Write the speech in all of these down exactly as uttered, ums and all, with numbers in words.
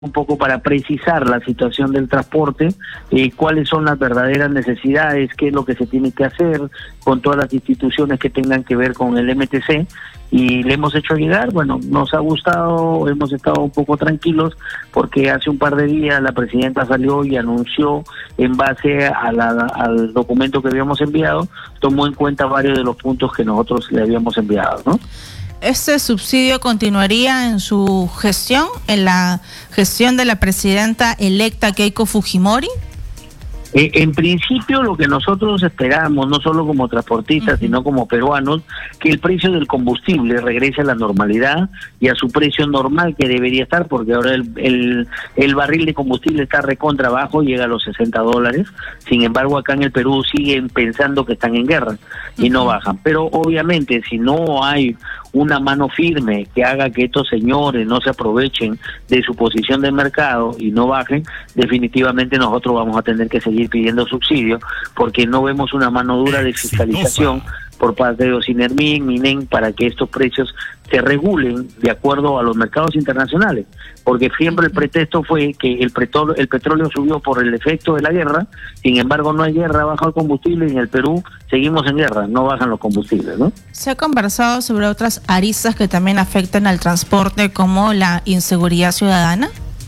un poco para precisar la situación del transporte, eh, cuáles son las verdaderas necesidades, qué es lo que se tiene que hacer con todas las instituciones que tengan que ver con el M T C, y le hemos hecho llegar. Bueno, nos ha gustado, hemos estado un poco tranquilos porque hace un par de días la presidenta salió y anunció, en base a la, al documento que habíamos enviado, tomó en cuenta varios de los puntos que nosotros le habíamos enviado, ¿no? ¿Este subsidio continuaría en su gestión, en la gestión de la presidenta electa Keiko Fujimori? Eh, en principio, lo que nosotros esperamos, no solo como transportistas, uh-huh. sino como peruanos, que el precio del combustible regrese a la normalidad y a su precio normal que debería estar, porque ahora el, el, el barril de combustible está recontra bajo, llega a los sesenta dólares. Sin embargo, acá en el Perú siguen pensando que están en guerra y uh-huh. no bajan. Pero obviamente, si no hay una mano firme que haga que estos señores no se aprovechen de su posición de mercado y no bajen, definitivamente nosotros vamos a tener que seguir pidiendo subsidio, porque no vemos una mano dura de fiscalización por parte de Ocinermin, Minen, para que estos precios se regulen de acuerdo a los mercados internacionales, porque siempre el pretexto fue que el petróleo, el petróleo subió por el efecto de la guerra. Sin embargo, no hay guerra, baja el combustible, y en el Perú seguimos en guerra, no bajan los combustibles, ¿no? Se ha conversado sobre otras aristas que también afectan al transporte, como la inseguridad ciudadana.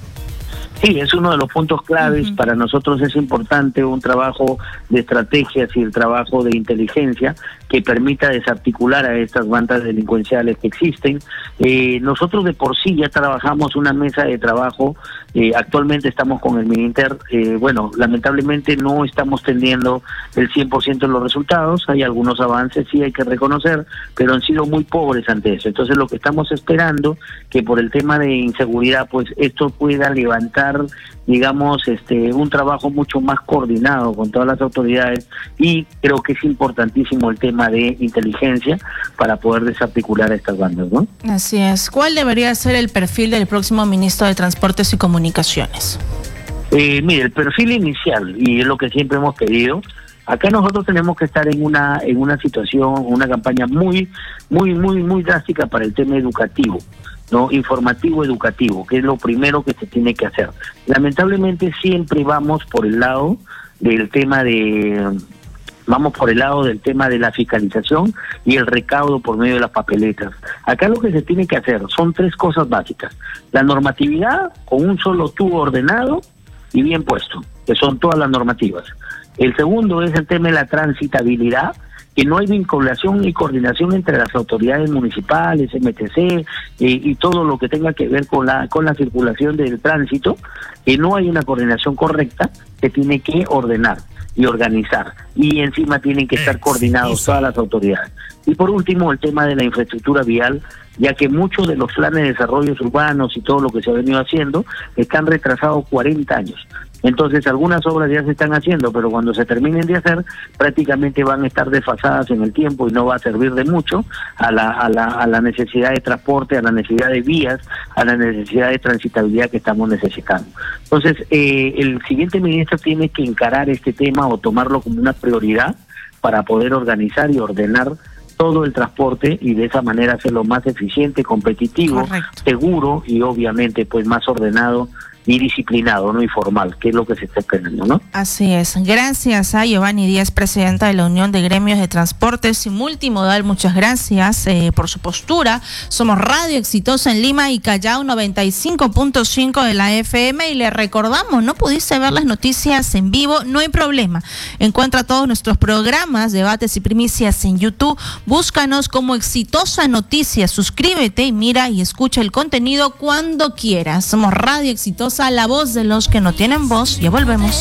Sí, es uno de los puntos claves. Uh-huh. Para nosotros es importante un trabajo de estrategias y el trabajo de inteligencia que permita desarticular a estas bandas delincuenciales que existen. Eh, nosotros de por sí ya trabajamos una mesa de trabajo, eh, actualmente estamos con el Mininter, eh, bueno, lamentablemente no estamos teniendo el cien por ciento de los resultados, hay algunos avances, sí hay que reconocer, pero han sido muy pobres ante eso. Entonces lo que estamos esperando, que por el tema de inseguridad, pues esto pueda levantar, digamos, este un trabajo mucho más coordinado con todas las autoridades, y creo que es importantísimo el tema de inteligencia para poder desarticular a estas bandas, ¿no? Así es. ¿Cuál debería ser el perfil del próximo ministro de Transportes y Comunicaciones? Eh, mire, el perfil inicial, y es lo que siempre hemos pedido, acá nosotros tenemos que estar en una en una situación, una campaña muy, muy, muy, muy drástica para el tema educativo, ¿no? Informativo educativo, que es lo primero que se tiene que hacer. Lamentablemente siempre vamos por el lado del tema de vamos por el lado del tema de la fiscalización y el recaudo por medio de las papeletas. Acá lo que se tiene que hacer son tres cosas básicas: la normatividad con un solo tubo ordenado y bien puesto, que son todas las normativas. El segundo es el tema de la transitabilidad, que no hay vinculación ni coordinación entre las autoridades municipales, M T C, eh, y todo lo que tenga que ver con la con la circulación del tránsito, que no hay una coordinación correcta, que tiene que ordenar y organizar, y encima tienen que estar coordinados todas las autoridades. Y por último, el tema de la infraestructura vial, ya que muchos de los planes de desarrollo urbanos y todo lo que se ha venido haciendo están retrasados cuarenta años. Entonces, algunas obras ya se están haciendo, pero cuando se terminen de hacer, prácticamente van a estar desfasadas en el tiempo y no va a servir de mucho a la, a la, a la necesidad de transporte, a la necesidad de vías, a la necesidad de transitabilidad que estamos necesitando. Entonces, eh, el siguiente ministro tiene que encarar este tema o tomarlo como una prioridad para poder organizar y ordenar todo el transporte, y de esa manera hacerlo más eficiente, competitivo, correcto, seguro y obviamente pues más ordenado y disciplinado, no y formal, que es lo que se está esperando, ¿no? Así es. Gracias a Giovanni Díaz, presidenta de la Unión de Gremios de Transportes y Multimodal. Muchas gracias eh, por su postura. Somos Radio Exitosa en Lima y Callao, noventa y cinco punto cinco de la F M, y le recordamos, no pudiste ver las noticias en vivo, no hay problema. Encuentra todos nuestros programas, debates y primicias en YouTube. Búscanos como Exitosa Noticias. Suscríbete y mira y escucha el contenido cuando quieras. Somos Radio Exitosa, la voz de los que no tienen voz. Ya volvemos.